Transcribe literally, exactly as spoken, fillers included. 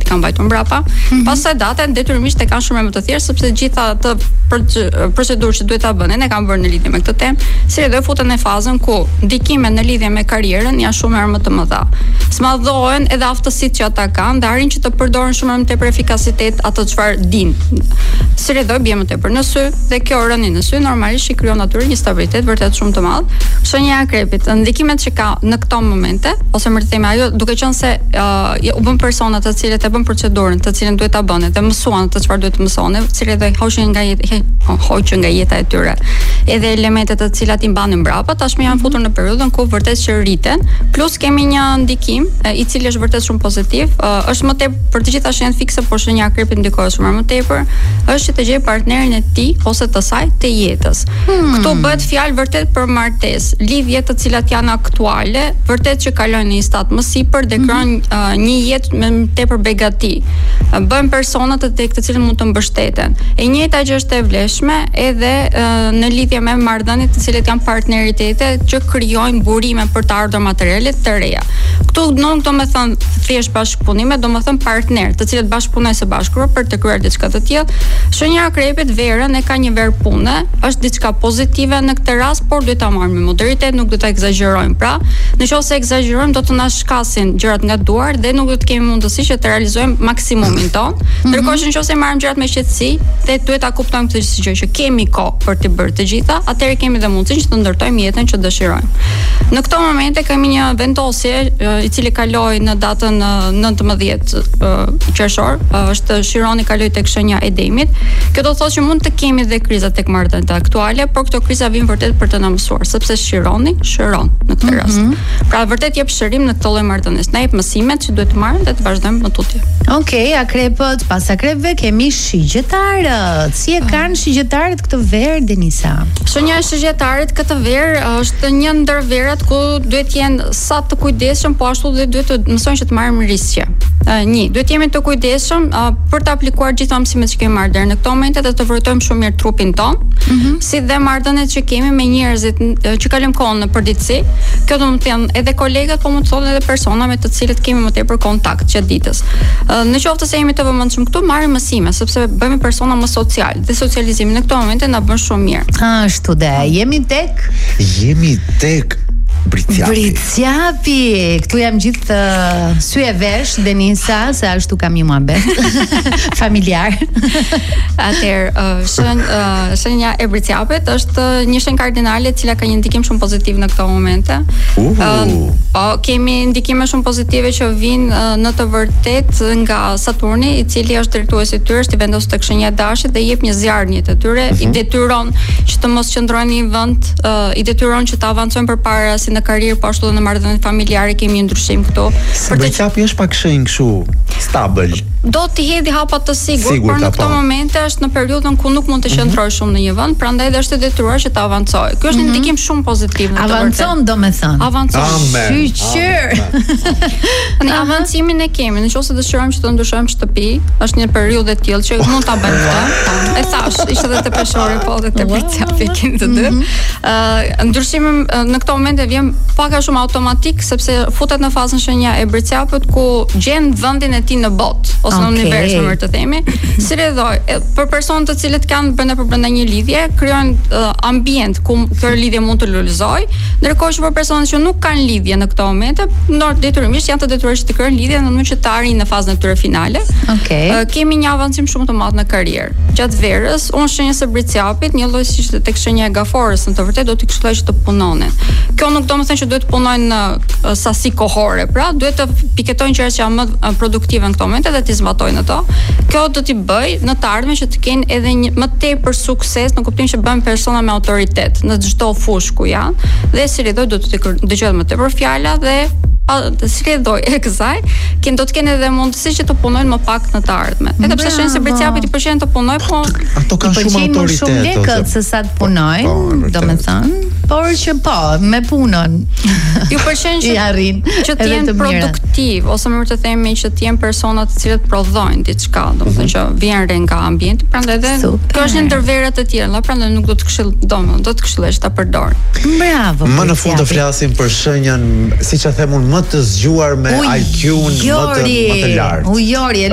kanë mbajtur mbrapa. Mm-hmm. Pastaj datën detyrimisht e kanë shumë më të thjeshtë sepse gjitha ato procedurë që duhet ta bënin e kanë bërë në lidhje me këtë temë, si edhe futen në fazën ku ndikimet në lidhje me karrierën janë shumë herë më të mëdha. Smadhohen edhe aftësitë që ata kanë dhe arrin që të përdoren shumë më tepër efikasitet ato çfarë dinë. Si edhe bie më tepër në sy dhe kjo rënie në sy normalisht i krijon aty një stabilitet vërtet shumë të madh. Shenja e akrepit, ndikimet që ka në këto momente, ose më të themi ajo, duke qenë se uh, u bën persona të cilët e bën procedurën, të cilën duhet ta bënin dhe mësuan të çfarë duhet të mësonin, të cilët do hoqin nga jeta, hoqën nga jeta e tyre. Edhe elementet të cilat i mbanin mbrapa, tashmë janë futur në periudhën ku vërtet që rriten, plus kemi një ndikim e, i cili është vërtet shumë pozitiv, uh, është më tepër për të gjitha shenjat fikse, por shenja e akrepit ndikohet shumë më tepër, është që të gjej partnerin e tij ose të saj të jetës. Hmm. Ktu bëhet fjalë vërtet për martesë, lidhje të cilat janë aktuale, vërtet që kalojnë në një stad më sipër dhe krijojnë mm-hmm. uh, një jetë me tepër begati. Uh, Bën persona të tek të cilën mund të mbështeten. E njëjta gjë është e vlefshme edhe uh, në lidhje me marrëdhëniet të cilët janë partneritete që krijojnë burime për të ardhur materiale të reja. Ktu nuk do të thënë thjesht bashkëpunime, do të thënë partner, të cilët bashkëpunojnë së bashku për të krijuar diçka të tillë. Shenja e akrepit verën e ka një verë pune, është diçka pozitive në këtë rast, por duhet ta marrim me moderitet, nuk duhet ta egzagjerojmë. Pra, nëse egzagjerojmë do të na shkasin gjërat nga duar dhe nuk do të kemi mundësi që të realizojmë maksimumin ton. Ndërkohë që nëse marrim gjërat me qetësi, dhe duhet ta kuptojmë këtë si gjë që kemi kohë për të bërë të gjitha, atëherë kemi dhe mundësinë që të ndërtojmë jetën që dëshirojmë. Në këto momente kemi një vendosje i cili kaloi në datën nëntëmbëdhjetë qershor, është Shironi kaloi tek shenja e demit. Kjo do të thotë që mund të kemi dhe kriza tek marrëdhëniet aktuale, por këto kriza vijnë vërtet për të na mësuar, sepse Shironi shëron në këtë rast. Mm-hmm. Pra vërtet jep shërim në këtë lloj marrëdhënies. Na jep mësimet që duhet të marrim dhe të vazhdojmë më tutje. Okej, okay, akrepët, pas akrepëve kemi shigjetarët. Si e kanë shigjetarët këtë verë, Denisa? Shenja e shigjetarët këtë verë është një ndër verat ku duhet jenë sa të kujdesshëm, po ashtu dhe duhet të mësojnë që të marrim riskje. Uh, një, duhet jemi të kujdesshëm uh, për të aplikuar gjitha mësimet që kemi marrë deri në këtë moment dhe të vërtetojmë shumë mirë trupin ton, mm-hmm. si dhe marrëdhëniet që kemi me njerëzit uh, që kalojmë kohën në përditësi. Kjo do të thënë edhe kolegët, po mund të thonë edhe persona me të cilët kemi më tepër kontakt gjatë ditës. Uh, në qoftë se jemi të vëmendshëm këtu, marrim mësime, sepse bëhemi persona më social dhe socializimi në këtë moment na bën shumë mirë. Ashtu dhe jemi tek jemi tek Britsjapi. Britsjapi. Këtu jam gjithë uh, sy e vesh, Denisa, se ashtu kam një muhabet familjar. Atëherë, uh, shen, uh, shenja e Britsjapit është një shenjë kardinale e cila ka një ndikim shumë pozitiv në këto momente. Uh. Uh, po kemi ndikime shumë pozitive që vijnë uh, në të vërtet nga Saturni, i cili është drejtuesi i tyre, është i vendosur tek shenja e Dashit dhe jep një zjarrje të tyre, uh-huh. i detyron që të mos qëndrojnë në një vend, uh, i detyron që të avancojnë përpara si në karrierë, po ashtu edhe në marrëdhënie familjare kemi një ndryshim këtu. Britsjapi është pak shenjë kështu stabil. Do të hedhë hapa të sigurt, Sigur, por në këtë moment është në periudhën ku nuk mund të qëndrojë shumë në një vend, prandaj dhe është e detyruar që të avancojë. Ky është një ndikim shumë pozitiv në të vërtetë. Avancon, domethënë. Avancon. Shqyr. Ne avancimin e kemi, nëse dëshirojmë që të ndryshojmë shtëpi, është një periudhë e tillë që mund ta bëjmë këtë. E thash, ishte edhe te peshori, po edhe te Britsjapi kemi të dy. Ë ndryshimi në këtë moment e vjen pak a shumë automatik, sepse futet në fazën shenja e Britsjapit ku gjen vendin e tij në botë ose okay. në univers, më të themi. Si rrethoj, për personat të cilët kanë brenda për brenda një lidhje, krijojnë uh, ambient ku kjo lidhje mund të lulëzojë, ndërkohë që për personat që nuk kanë lidhje në këtë moment, ndor detyrimisht janë të detyruar që të krijojnë lidhje në mënyrë që të arrijnë në fazën e tyre finale. Okay. Uh, kemi një avancim shumë të madh në karrierë. Gjatë verës, unë shenjës së Britsjapit, një lloj siç tek shenja e Gaforës, në të vërtetë do t'i këshilloj që të punonin. Kjo nuk do të thënë që duhet të punojnë në uh, sasi kohore, pra duhet të piketojnë gjërat që janë më uh, produktive në këtë moment dhe të zbatojnë ato. Kjo do t'i bëj në të ardhmen që të kenë edhe një më tepër sukses në kuptimin që bëhen persona me autoritet në çdo fushë ku janë, dhe si rridoj do të dëgjohet më tepër fjala dhe të si rridoj e kësaj, kanë do të kenë edhe mundësi që të punojnë më pak në të ardhmen. Edhe pse shenjë se Britsjapi i pëlqen të punoj, po ato kanë shumë autoritet. Shumë lekët se sa të punojnë, domethënë, por që po, me punën. Ju pëlqen që arrin që të jenë produktiv ose më të themi që të jenë persona të cilët prodhojnë diçka, domethënë që vjen re nga ambienti, prandaj edhe kjo është një ndër verat të tjera, prandaj nuk do të këshill, domethënë do të këshillesh ta përdor. Bravo. Më në fund të flasim për shenjën, siç e them unë, më të zgjuar me I Q-n më të më të lartë. Ujori,